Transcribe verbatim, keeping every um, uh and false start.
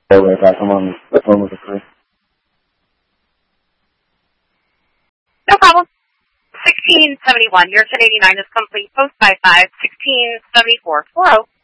Stay right back. I'm on the phone with the crew. No problem. sixteen seventy-one. Your ten eighty-nine is complete. Post five five, sixteen seventy-four. four oh.